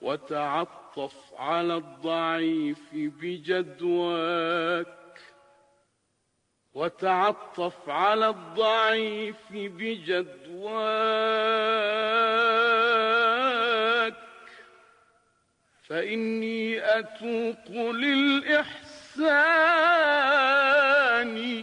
وتعطف على الضعيف بجدواك، وتعطف على الضعيف بجدواك، فإني أتوق للإحسان.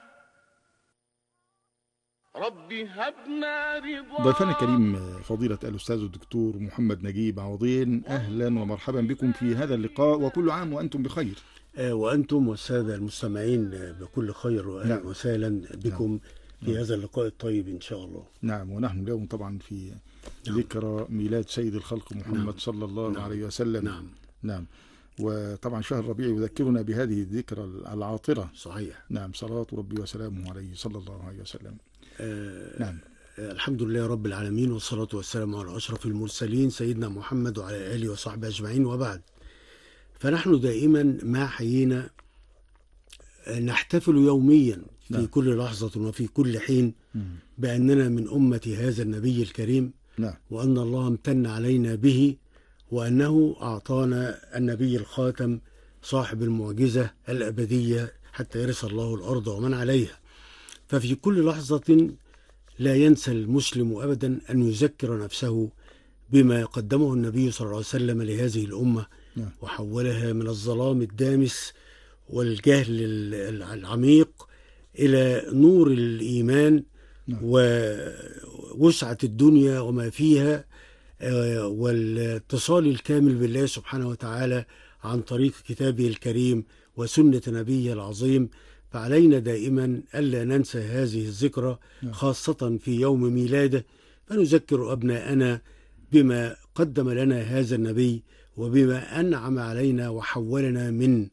ربي هبنا رضا. ضيفنا الكريم فضيلة الأستاذ الدكتور محمد نجيب عوضين، أهلا ومرحبا بكم في هذا اللقاء، وكل عام وأنتم بخير. وأنتم والسادة المستمعين بكل خير، وأهلا وسهلا بكم في هذا اللقاء الطيب إن شاء الله. نعم، ونحن اليوم طبعا في ذكرى ميلاد سيد الخلق محمد صلى الله عليه وسلم. نعم. وطبعا شهر ربيع يذكرنا بهذه الذكرى العاطرة. صحيح. نعم، صلاة ربي وسلامه عليه صلى الله عليه وسلم. نعم. الحمد لله رب العالمين، والصلاة والسلام على أشرف المرسلين سيدنا محمد وعلى آله وصحبه أجمعين، وبعد. فنحن دائما ما حيينا نحتفل يوميا في كل لحظة وفي كل حين بأننا من أمة هذا النبي الكريم، وأن الله امتن علينا به، وأنه أعطانا النبي الخاتم صاحب المعجزة الأبدية حتى يرث الله الأرض ومن عليها. ففي كل لحظة لا ينسى المسلم أبدا أن يذكر نفسه بما قدمه النبي صلى الله عليه وسلم لهذه الأمة، وحولها من الظلام الدامس والجهل العميق إلى نور الإيمان ووسعة الدنيا وما فيها، والاتصال الكامل بالله سبحانه وتعالى عن طريق كتابه الكريم وسنة نبيه العظيم. فعلينا دائما ألا ننسى هذه الذكرى، خاصة في يوم ميلاده، فنذكر أبناءنا بما قدم لنا هذا النبي، وبما أنعم علينا وحولنا من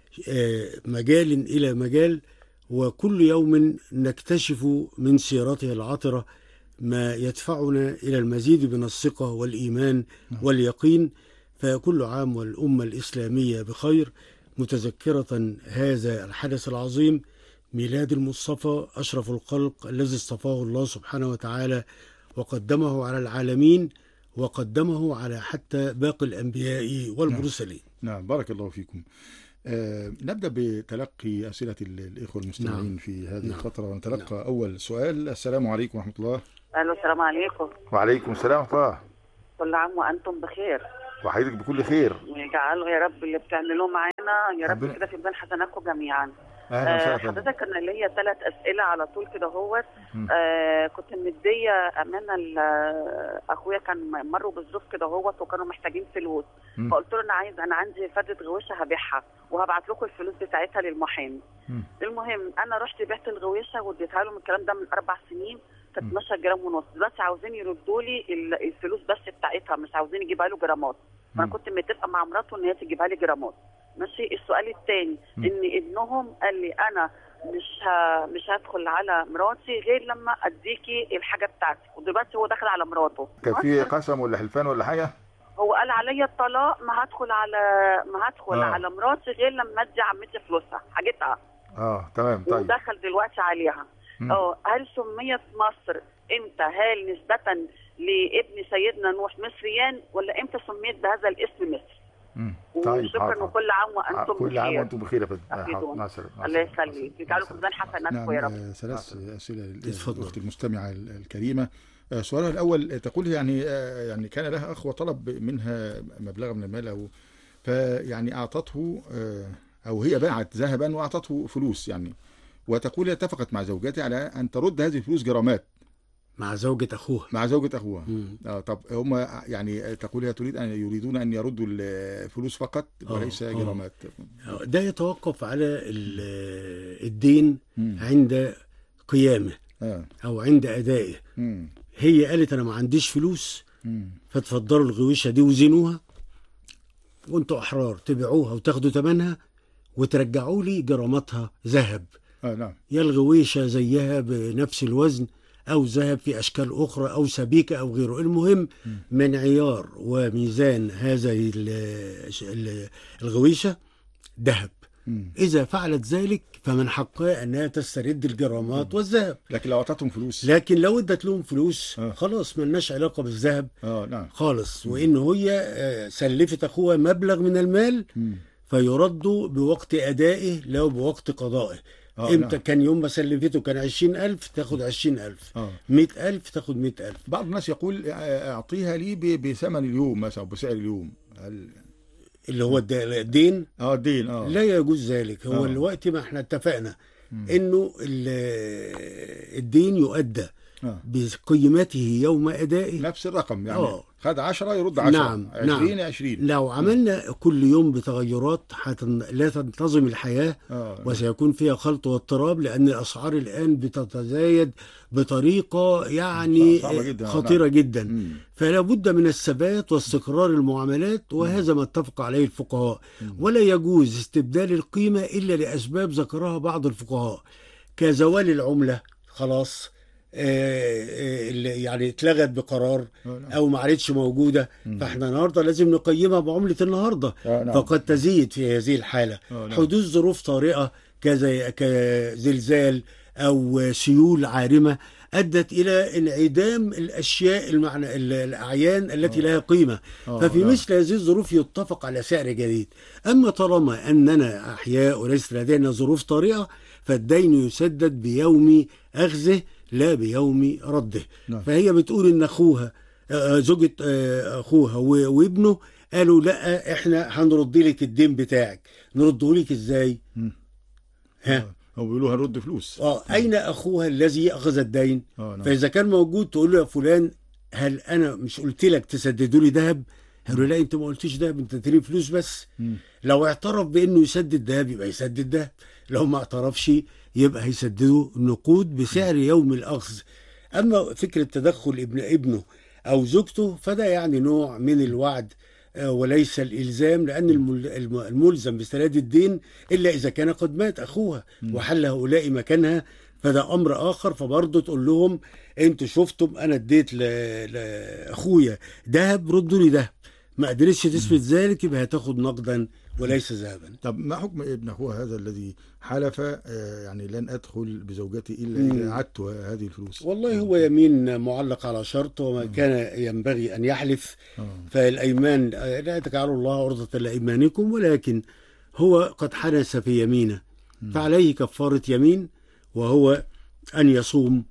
مجال إلى مجال، وكل يوم نكتشف من سيرته العطرة ما يدفعنا إلى المزيد من الثقة والإيمان واليقين. فكل عام والأمة الإسلامية بخير، متذكرة هذا الحدث العظيم، ميلاد المصطفى أشرف الخلق الذي اصطفاه الله سبحانه وتعالى وقدمه على العالمين، وقدمه على حتى باقي الأنبياء والمرسلين. نعم، بارك الله فيكم. نبدأ بتلقي أسئلة الإخوة المستمعين في هذه الفترة، ونتلقى أول سؤال. السلام عليكم ورحمة الله. ألو، السلام عليكم. وعليكم السلام ورحمة الله. كل عام وأنتم بخير. وحضرتك بكل خير. ويجعله يا رب اللي بتعملوه معانا يا رب كده في ميزان حسناتكم جميعا. حضرتك أنا ليا 3 أسئلة على طول كده اهوت. كنت مدية أمانة أخويا، كان مروا بالظروف كده اهوت وكانوا محتاجين فلوس، فقلت له أنا عندي فردة غويشة هبيعها وهبعت لكم الفلوس بتاعتها للمحامي. المهم أنا رحت بعت الغويشة واديتها لهم، الكلام ده من 4 سنين، كانت 12 جرام ونص، بس عاوزين يردوا لي الفلوس بس بتاعتها، مش عاوزين يجيبها له جرامات. فأنا كنت متفقة مع مراته إن هي تجيبها لي جرامات. ماشي. السؤال الثاني ان ابنهم قال لي انا مش هدخل على مراتي غير لما اديكي الحاجه بتاعتي، ودلوقتي هو داخل على مراته. كان في قسم ولا حلفان ولا حاجه؟ هو قال عليا الطلاق، ما هدخل على مراتي غير لما ادي عمتي فلوسها حاجتها. تمام. طيب، ودخل دلوقتي عليها. هل سميت مصر امتى؟ هل نسبه لابن سيدنا نوح مصريان، ولا امتى سميت بهذا الاسم مصر؟ طيب، شكرا، وكل عام وانتم بخير. كل عام وانتم بخير يا فندم. الله يخليك، يجعلوا في ميزان حسناتكم يا رب. 3 أسئلة للأخت المستمعة الكريمة. سؤالها الأول تقول يعني كان لها أخ وطلب منها مبلغ من المال، فيعني أعطته، أو هي باعت ذهبا وأعطته فلوس يعني، وتقول اتفقت مع زوجتها على أن ترد هذه الفلوس جرامات مع زوجة أخوها. طب هم يعني تقول هي يريدون أن يردوا الفلوس فقط وليس جرامات. ده يتوقف على الدين عند قيامه أو عند أدائه. هي قالت أنا ما عنديش فلوس، فتفضلوا الغويشة دي وزنوها، وانتوا أحرار تبيعوها وتاخدوا ثمنها وترجعوا لي جراماتها ذهب. نعم. يا الغويشة زيها بنفس الوزن، أو ذهب في أشكال أخرى، أو سبيكة أو غيره. المهم من عيار وميزان هذه الغويشة ذهب. إذا فعلت ذلك فمن حقها أنها تسترد الجرامات والذهب. لكن لو أعطتهم فلوس، لكن لو ادت لهم فلوس خلاص ملناش علاقة بالذهب نعم خالص. وإن هي سلفت أخوها مبلغ من المال فيرد بوقت أدائه لا بوقت قضائه. امتى؟ كان يوم ما سلفته كان 20,000 تاخد 20,000، 100,000 تاخد 100,000. بعض الناس يقول أعطيها لي بثمن اليوم مثلا، بسعر اليوم، اللي هو الدين. الدين لا يجوز ذلك. هو الوقت ما احنا اتفقنا انه الدين يؤدى بقيمته يوم أدائه، نفس الرقم يعني. خد 10 يرد 10، نعم 20 20. لو عملنا كل يوم بتغيرات لا تنتظم الحياة وسيكون فيها خلط واضطراب، لأن الأسعار الآن بتتزايد بطريقة يعني جداً. خطيرة جدا. فلا بد من الثبات واستقرار المعاملات، وهذا ما اتفق عليه الفقهاء. ولا يجوز استبدال القيمة إلا لأسباب ذكرها بعض الفقهاء، كزوال العملة خلاص يعني اتلغت بقرار او ما عادتش موجوده، فاحنا النهارده لازم نقيمها بعمله النهارده. فقد تزيد في هذه الحاله حدوث ظروف طارئه كزلزال او سيول عارمه ادت الى انعدام الاشياء الاعيان التي لها قيمه. ففي مثل هذه الظروف يتفق على سعر جديد. اما طالما اننا احياء وليس لدينا ظروف طارئه فالدين يسدد بيوم اخذه لا بيوم رده. فهي بتقول ان اخوها زوجة اخوها وابنه قالوا لا احنا هنرد لك الدين بتاعك. نرده لك ازاي؟ هو بيقولوا هنرد فلوس. اين اخوها الذي اخذ الدين؟ فاذا كان موجود تقول له يا فلان هل انا مش قلت لك تسددوا لي ذهب؟ قالوا لا انت ما قلتيش ذهب، انت تديني فلوس بس. لو اعترف بانه يسدد ذهب يبقى يسدد ذهب، لو ما اعترفش يبقى هيسددوا نقود بسعر يوم الأخذ. أما فكرة تدخل ابنه أو زوجته فده يعني نوع من الوعد وليس الإلزام، لأن الملزم بسداد الدين إلا إذا كان قد مات أخوها وحل هؤلاء مكانها، فده أمر آخر. فبرضه تقول لهم أنتوا شفتم أنا اديت لأخويا ذهب ردوا لي ذهب، ما قدرتش تثبت ذلك يبقى هتاخد نقدا وليس ذهبا. طب ما حكم ابن اخوها هذا الذي حلف يعني لن ادخل بزوجتي الا اذا اعدت هذه الفلوس؟ والله هو يمين معلق على شرط، وما كان ينبغي ان يحلف. فالايمان لا تجعلوا الله عرضة لايمانكم، ولكن هو قد حنس في يمينه فعليه كفارة يمين، وهو ان يصوم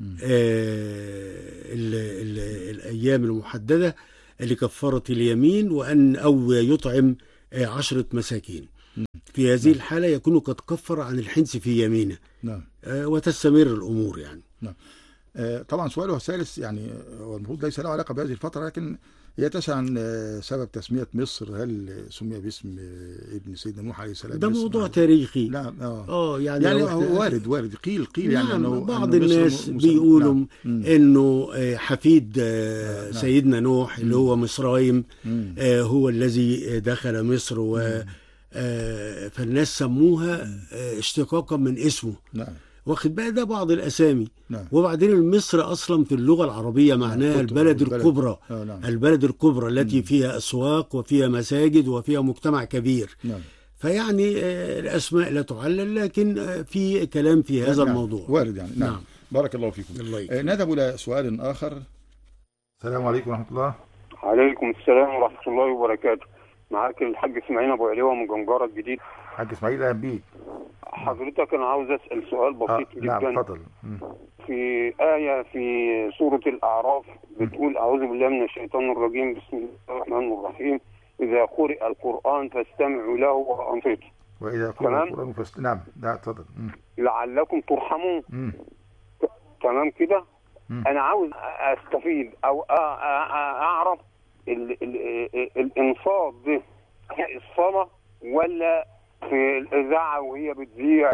الايام المحددة لكفارة اليمين، وان او يطعم 10 مساكين. في هذه الحالة يكون قد كفر عن الحنس في يمينه. وتستمر الأمور يعني. طبعا سؤاله الثالث يعني هو المفروض ليس له علاقة بهذه الفترة، لكن يتسع عن سبب تسمية مصر. هل سمي باسم ابن سيدنا نوح عليه السلام؟ ده موضوع تاريخي. لا يعني وارد قيل نعم يعني انه بعض الناس بيقولوا انه حفيد سيدنا نوح اللي هو مصرايم هو الذي دخل مصر، فالناس سموها اشتقاقا من اسمه. واخد بقى ده بعض الأسامي. وبعدين مصر أصلا في اللغة العربية معناها البلد الكبرى. البلد الكبرى التي فيها أسواق وفيها مساجد وفيها مجتمع كبير. فيعني الأسماء لا تعلل، لكن في كلام في هذا الموضوع وارد يعني. نعم. بارك الله فيكم. نذهب إلى سؤال آخر. السلام عليكم ورحمة الله. عليكم السلام ورحمة الله وبركاته. معاك الحاج اسماعيل أبو علوة من جنجارة الجديد. حاج اسماعيل أهلا بيك. حضرتك أنا عاوز أسأل سؤال بسيط جدا. نعم اتفضل. في آية في سورة الأعراف بتقول أعوذ بالله من الشيطان الرجيم بسم الله الرحمن الرحيم إذا قرئ القرآن فاستمعوا له وأنصتوا. وإذا قرئ القرآن نعم اتفضل. لعلكم ترحمون. تمام كده. أنا عاوز أستفيد أو أعرف الإنصات ده الصلاة ولا في الإذاعة وهي بتذيع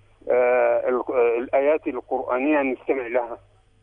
الآيات القرآنية نستمع لها؟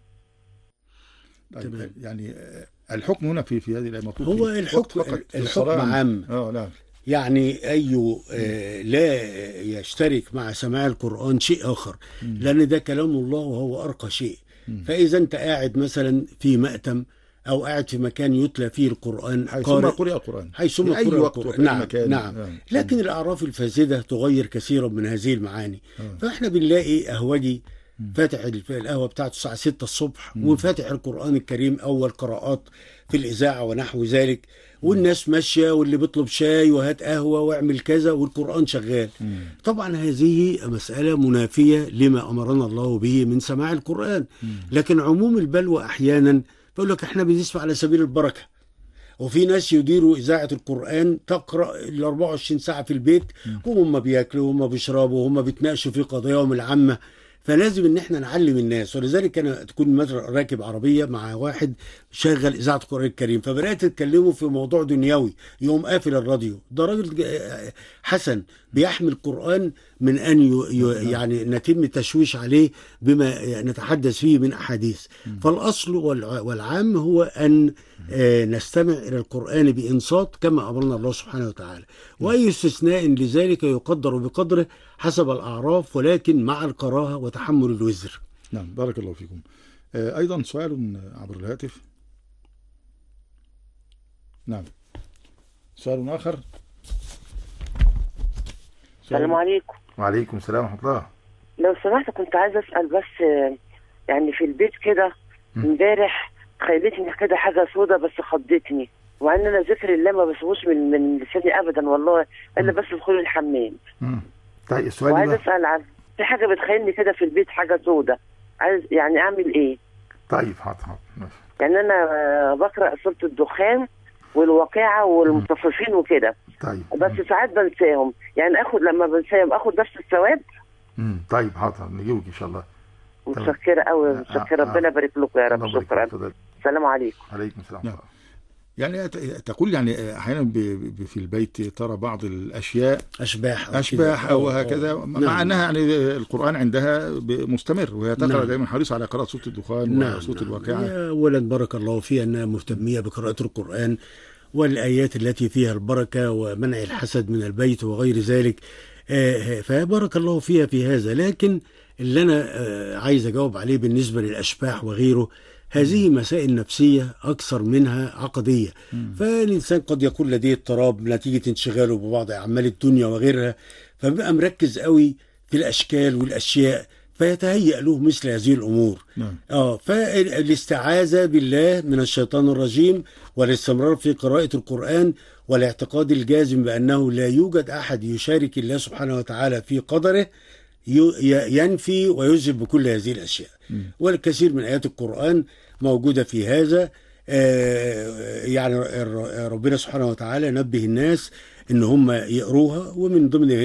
طيب يعني الحكم هنا في هذه الآية هو الحكم عام. نعم. يعني أي لا يشترك مع سماع القرآن شيء آخر، لأن ده كلام الله وهو أرقى شيء. فإذا أنت قاعد مثلا في مأتم أو قاعد في مكان يتلى فيه القرآن، حيثما قرئ القرآن، حيثما في أي قرئ وقت القرآن. وفي أي مكان. نعم. لكن الأعراف الفاسدة تغير كثيرا من هذه المعاني. فإحنا بنلاقي أهوجي فاتح القهوة بتاعته الساعة 6 الصبح وفاتح القرآن الكريم أول قراءات في الإذاعة ونحو ذلك، والناس ماشية واللي بيطلب شاي وهات قهوة واعمل كذا والقرآن شغال. طبعا هذه مسألة منافية لما أمرنا الله به من سماع القرآن. لكن عموم البلوى أحيانا بيقول لك احنا بنسمع على سبيل البركة، وفي ناس يديروا إذاعة القرآن تقرأ ال 24 ساعة في البيت وهم بياكلوا وهم بيشربوا وهم بيتناقشوا في قضاياهم العامة. فلازم ان احنا نعلم الناس. ولذلك انا تكون مثلا راكب عربيه مع واحد شغل اذاعه القران الكريم، فبدات تتكلموا في موضوع دنيوي يقوم قافل الراديو. ده راجل حسن بيحمل القران من ان يعني نتم التشويش عليه بما نتحدث فيه من احاديث. فالاصل والعام هو ان نستمع الى القران بانصات كما امرنا الله سبحانه وتعالى، واي استثناء لذلك يقدر بقدره حسب الاعراف، ولكن مع الكراهه وتحمل الوزر. نعم، بارك الله فيكم. ايضا سؤال عبر الهاتف. نعم، سؤال اخر. السلام عليكم. وعليكم السلام ورحمه الله. لو سمحت كنت عايزه اسال بس، يعني في البيت كده امبارح خيلتني كده حاجه سودة بس خضتني، ومع ان انا ذكر الله ما بسيبوش من لساني ابدا والله الا بس دخول الحمام. طيب السؤال وعايز اسال عن في حاجه بتخيلني كده في البيت حاجه سودة، عايز يعني اعمل ايه؟ طيب حاضر ماشي. يعني انا بقرا سوره الدخان والواقعه والمطففين وكده. طيب بس ساعات بنساهم، يعني لما بنساهم اخد نفس الثواب. طيب حاضر نجيبك ان شاء الله. متشكره قوي، متشكره. ربنا يبارك لكم يا رب. شكرا. السلام عليكم. عليكم السلام. يعني تقول يعني احيانا في البيت ترى بعض الاشياء اشباح او هكذا، مع انها يعني القران عندها مستمر وهي تقرا دائما حريصه على قراءه سوره الدخان وسوره الواقعه. اولا بارك الله فيها انها مهتميه بقراءه القران والايات التي فيها البركه ومنع الحسد من البيت وغير ذلك، فبارك الله فيها في هذا. لكن اللي انا عايز اجاوب عليه بالنسبه للاشباح وغيره، هذه مسائل نفسية أكثر منها عقدية. فالإنسان قد يكون لديه اضطراب نتيجة انشغاله ببعض أعمال الدنيا وغيرها، فبقى مركز قوي في الأشكال والأشياء فيتهيأ له مثل هذه الأمور. فالاستعاذة بالله من الشيطان الرجيم والاستمرار في قراءة القرآن والاعتقاد الجازم بأنه لا يوجد أحد يشارك الله سبحانه وتعالى في قدره ينفي ويذهب بكل هذه الأشياء. والكثير من آيات القرآن موجودة في هذا. يعني ربنا سبحانه وتعالى نبه الناس إن هم يقروها، ومن ضمن